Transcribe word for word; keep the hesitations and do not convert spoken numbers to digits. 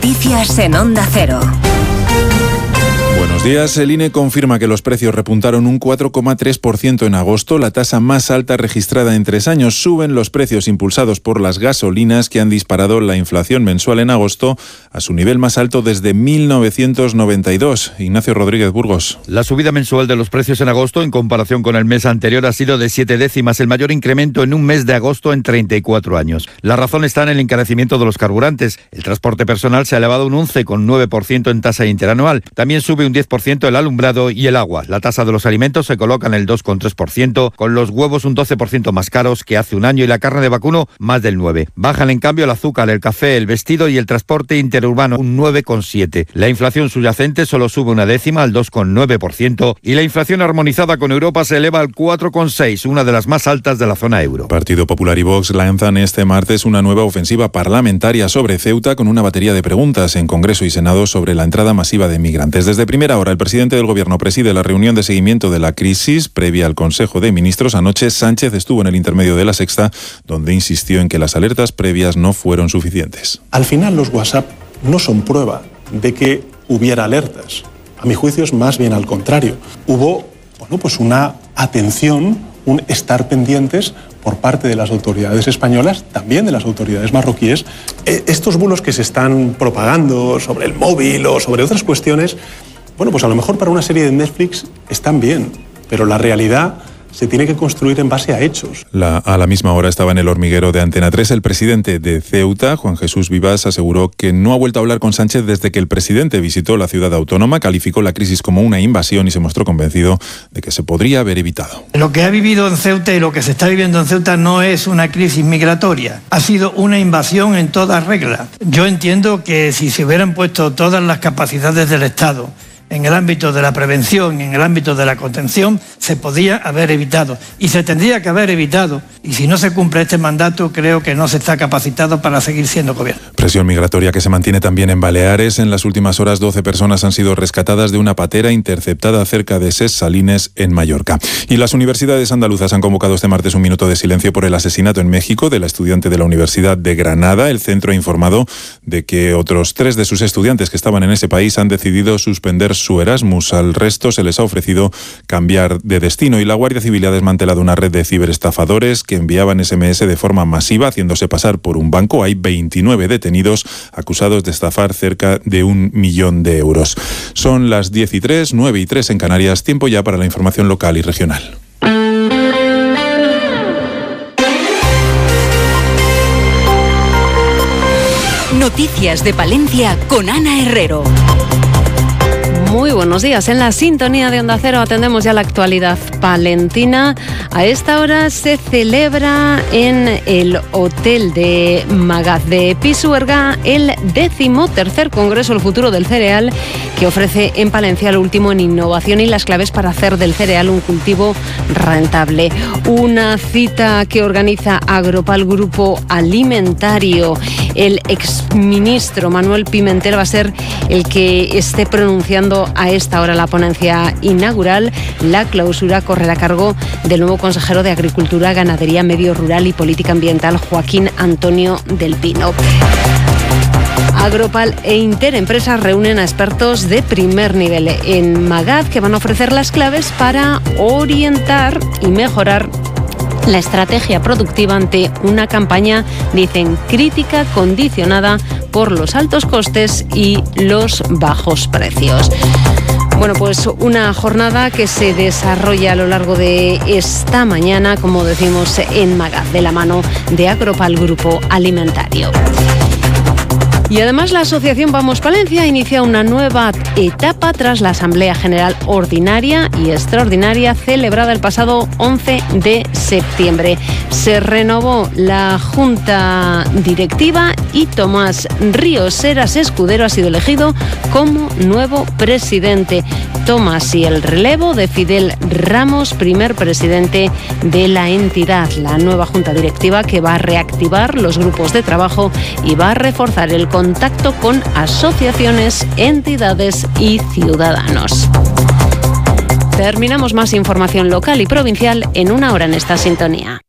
Noticias en Onda Cero. Buenos días. El I N E confirma que los precios repuntaron un cuatro coma tres por ciento en agosto, la tasa más alta registrada en tres años. Suben los precios impulsados por las gasolinas, que han disparado la inflación mensual en agosto a su nivel más alto desde mil novecientos noventa y dos. Ignacio Rodríguez Burgos. La subida mensual de los precios en agosto, en comparación con el mes anterior, ha sido de siete décimas, el mayor incremento en un mes de agosto en treinta y cuatro años. La razón está en el encarecimiento de los carburantes. El transporte personal se ha elevado un once coma nueve por ciento en tasa interanual. También sube un diez por ciento el alumbrado y el agua. La tasa de los alimentos se coloca en el dos coma tres por ciento, con los huevos un doce por ciento más caros que hace un año y la carne de vacuno más del nueve por ciento. Bajan en cambio el azúcar, el café, el vestido y el transporte interurbano un nueve coma siete por ciento. La inflación subyacente solo sube una décima al dos coma nueve por ciento y la inflación armonizada con Europa se eleva al cuatro coma seis por ciento, una de las más altas de la zona euro. Partido Popular y Vox lanzan este martes una nueva ofensiva parlamentaria sobre Ceuta con una batería de preguntas en Congreso y Senado sobre la entrada masiva de migrantes. Desde primera hora, el presidente del Gobierno preside la reunión de seguimiento de la crisis previa al Consejo de Ministros. Anoche, Sánchez estuvo en el intermedio de La Sexta, donde insistió en que las alertas previas no fueron suficientes. Al final, los WhatsApp no son prueba de que hubiera alertas. A mi juicio es más bien al contrario. Hubo, bueno, pues una atención, un estar pendientes por parte de las autoridades españolas, también de las autoridades marroquíes. Estos bulos que se están propagando sobre el móvil o sobre otras cuestiones, bueno, pues a lo mejor para una serie de Netflix están bien, pero la realidad se tiene que construir en base a hechos. La, a la misma hora estaba en el hormiguero de Antena tres. El presidente de Ceuta, Juan Jesús Vivas, aseguró que no ha vuelto a hablar con Sánchez desde que el presidente visitó la ciudad autónoma, calificó la crisis como una invasión y se mostró convencido de que se podría haber evitado. Lo que ha vivido en Ceuta y lo que se está viviendo en Ceuta no es una crisis migratoria, ha sido una invasión en toda regla. Yo entiendo que si se hubieran puesto todas las capacidades del Estado en el ámbito de la prevención, en el ámbito de la contención, se podía haber evitado y se tendría que haber evitado. Y si no se cumple este mandato, creo que no se está capacitado para seguir siendo gobierno. Presión migratoria que se mantiene también en Baleares. En las últimas horas, doce personas han sido rescatadas de una patera interceptada cerca de Ses Salines, en Mallorca. Y las universidades andaluzas han convocado este martes un minuto de silencio por el asesinato en México de la estudiante de la Universidad de Granada. El centro ha informado de que otros tres de sus estudiantes que estaban en ese país han decidido suspender su Erasmus. Al resto se les ha ofrecido cambiar de destino y la Guardia Civil ha desmantelado una red de ciberestafadores que enviaban ese eme ese de forma masiva haciéndose pasar por un banco. Hay veintinueve detenidos acusados de estafar cerca de un millón de euros. Son las diez y tres, nueve y tres en Canarias. Tiempo ya para la información local y regional. Noticias de Palencia con Ana Herrero. Muy buenos días. En la sintonía de Onda Cero atendemos ya la actualidad palentina. A esta hora se celebra en el Hotel de Magaz de Pisuerga el decimotercer Congreso El Futuro del Cereal, que ofrece en Palencia lo último en innovación y las claves para hacer del cereal un cultivo rentable. Una cita que organiza Agropal Grupo Alimentario. El exministro Manuel Pimentel va a ser el que esté pronunciando a esta hora la ponencia inaugural. La clausura correrá a cargo del nuevo consejero de Agricultura, Ganadería, Medio Rural y Política Ambiental, Joaquín Antonio del Pino. Agropal e Interempresas reúnen a expertos de primer nivel en Magaz que van a ofrecer las claves para orientar y mejorar la estrategia productiva ante una campaña, dicen, crítica condicionada por los altos costes y los bajos precios. Bueno, pues una jornada que se desarrolla a lo largo de esta mañana, como decimos, en Magaz, de la mano de Agropal Grupo Alimentario. Y además la Asociación Vamos Palencia inicia una nueva etapa tras la Asamblea General Ordinaria y Extraordinaria celebrada el pasado once de septiembre. Se renovó la Junta Directiva y Tomás Ríos Heras Escudero ha sido elegido como nuevo presidente. Toma así el relevo de Fidel Ramos, primer presidente de la entidad. La nueva Junta Directiva que va a reactivar los grupos de trabajo y va a reforzar el contacto con asociaciones, entidades y ciudadanos. Terminamos más información local y provincial en una hora en esta sintonía.